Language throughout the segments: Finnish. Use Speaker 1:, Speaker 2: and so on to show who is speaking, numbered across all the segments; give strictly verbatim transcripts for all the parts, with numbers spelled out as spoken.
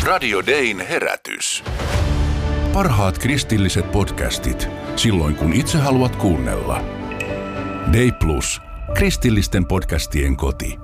Speaker 1: Radio Dayn herätys. Parhaat kristilliset podcastit, silloin kun itse haluat kuunnella. Day Plus, kristillisten podcastien koti.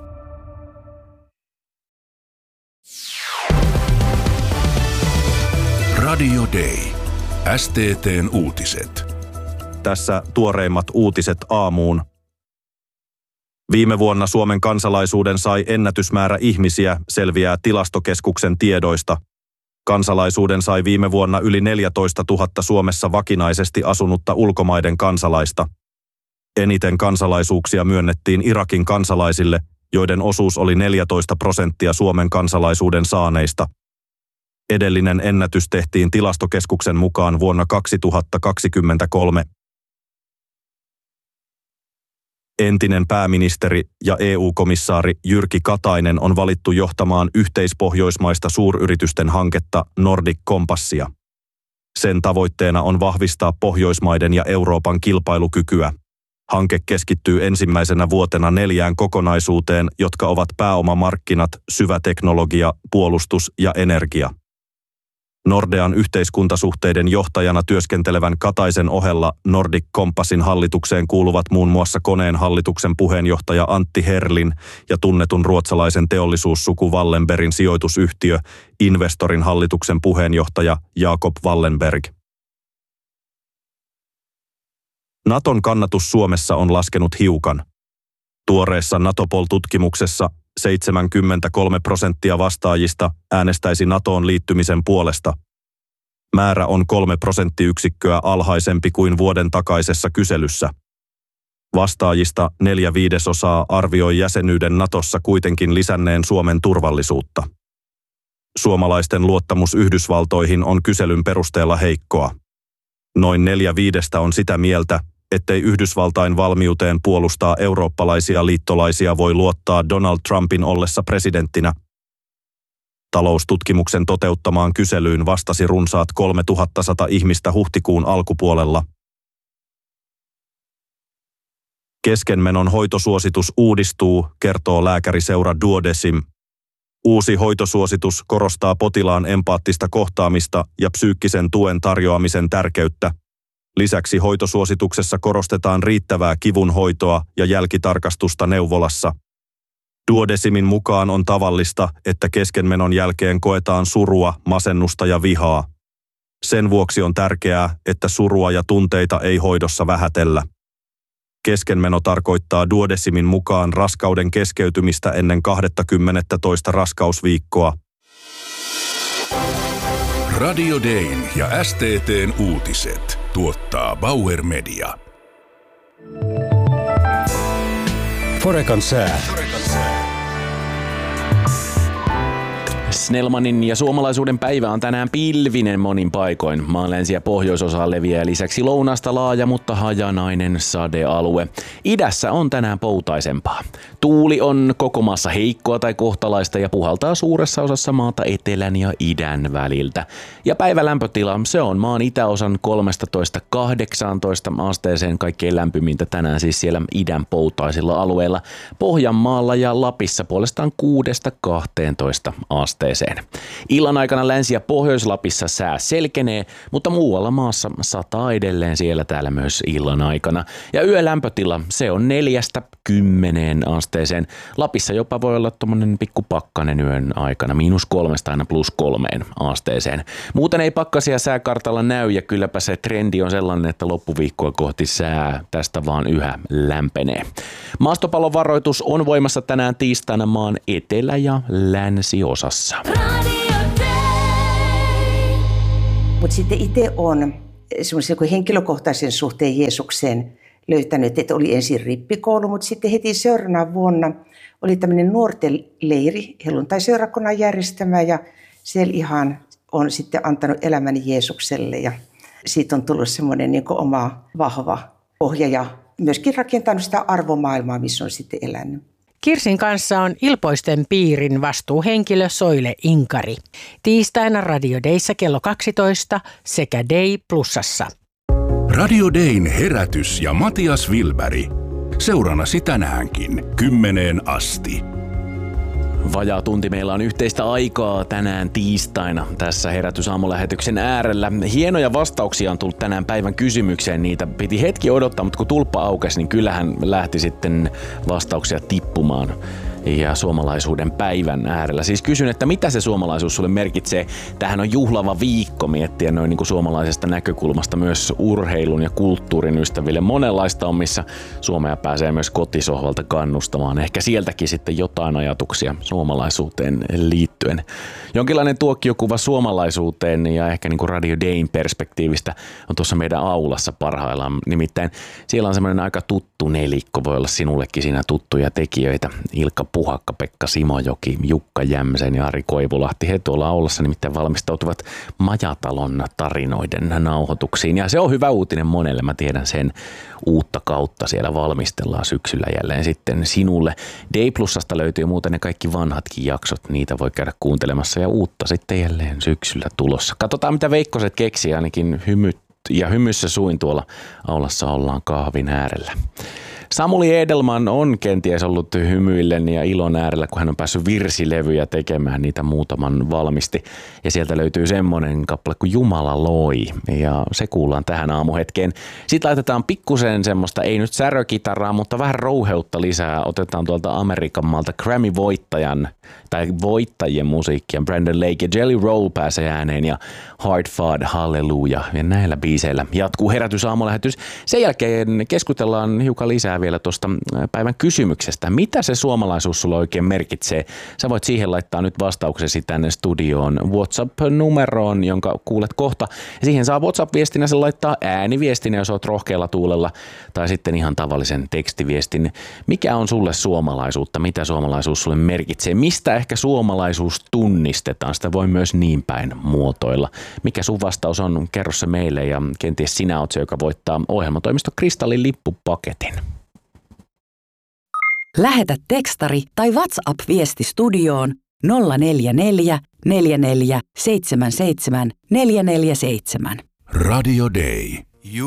Speaker 1: Radio Day. S T T:n uutiset.
Speaker 2: Tässä tuoreimmat uutiset aamuun. Viime vuonna Suomen kansalaisuuden sai ennätysmäärä ihmisiä, selviää Tilastokeskuksen tiedoista. Kansalaisuuden sai viime vuonna yli neljätoistatuhatta Suomessa vakinaisesti asunutta ulkomaiden kansalaista. Eniten kansalaisuuksia myönnettiin Irakin kansalaisille, joiden osuus oli neljätoista prosenttia Suomen kansalaisuuden saaneista. Edellinen ennätys tehtiin Tilastokeskuksen mukaan vuonna kaksituhattakaksikymmentäkolme. Entinen pääministeri ja E U-komissaari Jyrki Katainen on valittu johtamaan yhteispohjoismaista suuryritysten hanketta Nordic Compassia. Sen tavoitteena on vahvistaa Pohjoismaiden ja Euroopan kilpailukykyä. Hanke keskittyy ensimmäisenä vuotena neljään kokonaisuuteen, jotka ovat pääomamarkkinat, syvä teknologia, puolustus ja energia. Nordean yhteiskuntasuhteiden johtajana työskentelevän Kataisen ohella Nordic Compassin hallitukseen kuuluvat muun muassa Koneen hallituksen puheenjohtaja Antti Herlin ja tunnetun ruotsalaisen teollisuussuku Wallenbergin sijoitusyhtiö Investorin hallituksen puheenjohtaja Jakob Wallenberg. Naton kannatus Suomessa on laskenut hiukan. Tuoreessa Natopol-tutkimuksessa seitsemänkymmentäkolme prosenttia vastaajista äänestäisi NATOon liittymisen puolesta. Määrä on kolme prosenttiyksikköä alhaisempi kuin vuoden takaisessa kyselyssä. Vastaajista neljä viidesosaa arvioi jäsenyyden NATOssa kuitenkin lisänneen Suomen turvallisuutta. Suomalaisten luottamus Yhdysvaltoihin on kyselyn perusteella heikkoa. Noin neljä viidestä on sitä mieltä, ettei Yhdysvaltain valmiuteen puolustaa eurooppalaisia liittolaisia voi luottaa Donald Trumpin ollessa presidenttinä. Taloustutkimuksen toteuttamaan kyselyyn vastasi runsaat kolmetuhattasata ihmistä huhtikuun alkupuolella. Keskenmenon hoitosuositus uudistuu, kertoo lääkäriseura Duodecim. Uusi hoitosuositus korostaa potilaan empaattista kohtaamista ja psyykkisen tuen tarjoamisen tärkeyttä. Lisäksi hoitosuosituksessa korostetaan riittävää kivun hoitoa ja jälkitarkastusta neuvolassa. Duodecimin mukaan on tavallista, että keskenmenon jälkeen koetaan surua, masennusta ja vihaa. Sen vuoksi on tärkeää, että surua ja tunteita ei hoidossa vähätellä. Keskenmeno tarkoittaa Duodecimin mukaan raskauden keskeytymistä ennen kaksikymmentätoista raskausviikkoa.
Speaker 1: Radio Dayn ja S T T:n uutiset tuottaa Bauer Media.
Speaker 3: Forekan sää.
Speaker 4: Snellmanin ja suomalaisuuden päivä on tänään pilvinen monin paikoin. Maan länsi- ja pohjoisosaan leviää lisäksi lounasta laaja, mutta hajanainen sadealue. Idässä on tänään poutaisempaa. Tuuli on koko maassa heikkoa tai kohtalaista ja puhaltaa suuressa osassa maata etelän ja idän väliltä. Ja päivälämpötila, se on maan itäosan kolmetoista kahdeksantoista asteeseen kaikkein lämpimintä tänään siis siellä idän poutaisilla alueilla. Pohjanmaalla ja Lapissa puolestaan kuudesta kahteentoista asteeseen. Illan aikana Länsi- ja Pohjois-Lapissa sää selkenee, mutta muualla maassa sataa edelleen siellä täällä myös illan aikana. Ja yölämpötila, se on neljästä kymmeneen asteeseen. Lapissa jopa voi olla tommonen pikku pakkanen yön aikana, miinus kolmesta aina plus kolmeen asteeseen. Muuten ei pakkasia sääkartalla näy ja kylläpä se trendi on sellainen, että loppuviikkoa kohti sää tästä vaan yhä lämpenee. Maastopallon varoitus on voimassa tänään tiistaina maan etelä- ja länsiosassa.
Speaker 5: Mutta sitten itse olen semmoisen henkilökohtaisen suhteen Jeesukseen löytänyt, että oli ensin rippikoulu, mutta sitten heti seuraavana vuonna oli tämmöinen nuorten leiri, helluntai-seurakunnan järjestämä, ja siellä ihan on sitten antanut elämäni Jeesukselle, ja siitä on tullut semmoinen niin kuin oma vahva pohja, ja myöskin rakentanut sitä arvomaailmaa, missä on sitten elänyt.
Speaker 6: Kirsin kanssa on Ilpoisten piirin vastuuhenkilö Soile Inkari. Tiistaina Radio Dayssä kello kaksitoista sekä Day Plusassa.
Speaker 1: Radio Dayn herätys ja Matias Wilberg. Seurannasi tänäänkin kymmeneen asti.
Speaker 4: Vajaa tunti meillä on yhteistä aikaa tänään tiistaina tässä Herätysaamulähetyksen äärellä. Hienoja vastauksia on tullut tänään päivän kysymykseen. Niitä piti hetki odottaa, mutta kun tulppa aukesi, niin kyllähän lähti sitten vastauksia tippumaan. Ja suomalaisuuden päivän äärellä. Siis kysyn, että mitä se suomalaisuus sulle merkitsee? Tämähän on juhlava viikko miettiä noin niin kuin suomalaisesta näkökulmasta myös urheilun ja kulttuurin ystäville. Monenlaista on, missä Suomea pääsee myös kotisohvalta kannustamaan. Ehkä sieltäkin sitten jotain ajatuksia suomalaisuuteen liittyen. Jonkinlainen tuokiokuva suomalaisuuteen ja ehkä niin kuin Radio Dayn perspektiivistä on tuossa meidän aulassa parhaillaan. Nimittäin siellä on semmoinen aika tuttu nelikko, voi olla sinullekin siinä tuttuja tekijöitä. Ilkka Puhakka, Pekka Simojoki, Jukka Jämsen ja Ari Koivulahti. He tuolla aulassa nimittäin valmistautuvat Majatalon tarinoiden nauhoituksiin. Ja se on hyvä uutinen monelle. Mä tiedän sen, uutta kautta siellä valmistellaan syksyllä jälleen sitten sinulle. Day Plusasta löytyy muuten ne kaikki vanhatkin jaksot. Niitä voi käydä kuuntelemassa ja uutta sitten jälleen syksyllä tulossa. Katsotaan mitä Veikkoset keksii, ainakin hymyt ja hymyssä suin tuolla aulassa ollaan kahvin äärellä. Samuli Edelman on kenties ollut hymyillen ja ilon äärellä, kun hän on päässyt virsilevyjä tekemään, niitä muutaman valmisti. Ja sieltä löytyy semmoinen kappale kuin Jumala loi, ja se kuullaan tähän aamuhetkeen. Sitten laitetaan pikkusen semmoista, ei nyt särökitaraa, mutta vähän rouheutta lisää. Otetaan tuolta Amerikan maalta Grammy-voittajan, tai voittajien musiikkia. Brandon Lake ja Jelly Roll pääsee ääneen, ja Hard Fought Hallelujah. Ja näillä biiseillä jatkuu Herätysaamulähetys. Sen jälkeen keskustellaan hiukan lisää vielä tuosta päivän kysymyksestä. Mitä se suomalaisuus sulla oikein merkitsee? Sä voit siihen laittaa nyt vastauksesi tänne studioon WhatsApp-numeroon, jonka kuulet kohta. Ja siihen saa WhatsApp-viestinä sen laittaa ääniviestinä, jos oot rohkealla tuulella, tai sitten ihan tavallisen tekstiviestin. Mikä on sulle suomalaisuutta? Mitä suomalaisuus sulle merkitsee? Mistä ehkä suomalaisuus tunnistetaan? Sitä voi myös niin päin muotoilla. Mikä sun vastaus on? Kerro se meille, ja kenties sinä oot se, joka voittaa ohjelmatoimisto Kristallin lippupaketin.
Speaker 7: Lähetä tekstari tai WhatsApp-viesti studioon nolla neljä neljä, neljä neljä seitsemän seitsemän, neljä neljä seitsemän.
Speaker 1: Radio Day.